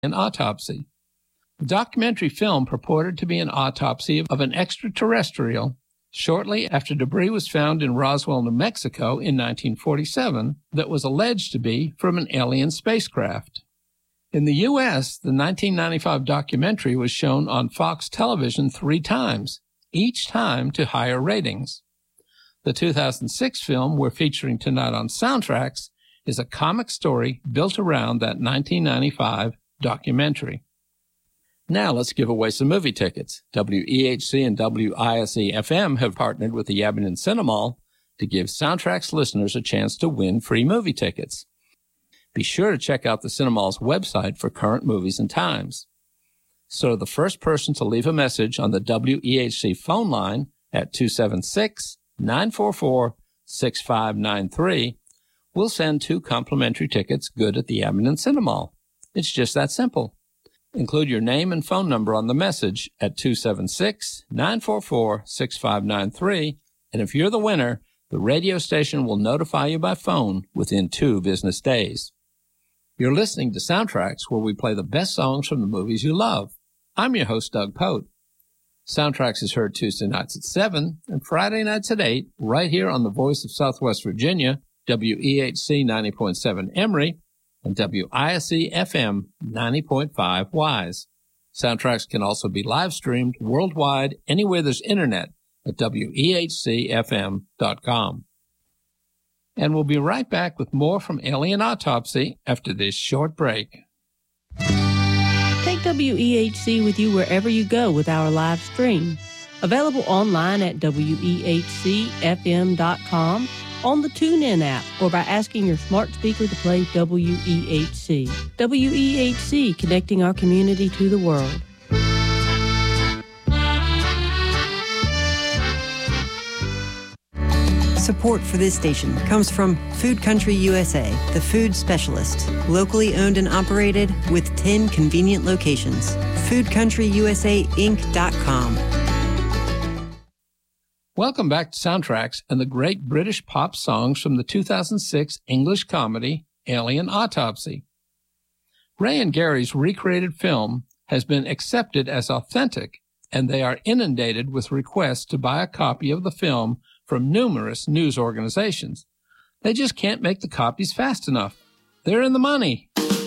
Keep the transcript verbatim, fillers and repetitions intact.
Autopsy. The documentary film purported to be an autopsy of an extraterrestrial shortly after debris was found in Roswell, New Mexico in nineteen forty-seven that was alleged to be from an alien spacecraft. In the U S, the nineteen ninety-five documentary was shown on Fox television three times, each time to higher ratings. The two thousand six film we're featuring tonight on Soundtracks is a comic story built around that nineteen ninety-five documentary. Now let's give away some movie tickets. W E H C and W I S E F M have partnered with the Yabington Cinemall to give Soundtracks listeners a chance to win free movie tickets. Be sure to check out the Cinemall's website for current movies and times. So the first person to leave a message on the W E H C phone line at two seven six, nine four four, six five nine three will send two complimentary tickets good at the Yabington Cinemall. It's just that simple. Include your name and phone number on the message at two seven six, nine four four, six five nine three, and if you're the winner, the radio station will notify you by phone within two business days. You're listening to Soundtracks, where we play the best songs from the movies you love. I'm your host, Doug Pote. Soundtracks is heard Tuesday nights at seven and Friday nights at eight, right here on the Voice of Southwest Virginia, W E H C ninety point seven Emory, and W I S E F M ninety point five Wise. Soundtracks can also be live streamed worldwide anywhere there's internet at W E H C F M dot com. And we'll be right back with more from Alien Autopsy after this short break. Take W E H C with you wherever you go with our live stream. Available online at W E H C F M dot com, on the TuneIn app, or by asking your smart speaker to play W E H C. W E H C, connecting our community to the world. Support for this station comes from Food Country U S A, the food specialist, locally owned and operated with ten convenient locations. food country u s a inc dot com. Welcome back to Soundtracks and the great British pop songs from the two thousand six English comedy Alien Autopsy. Ray and Gary's recreated film has been accepted as authentic, and they are inundated with requests to buy a copy of the film from numerous news organizations. They just can't make the copies fast enough. They're in the money.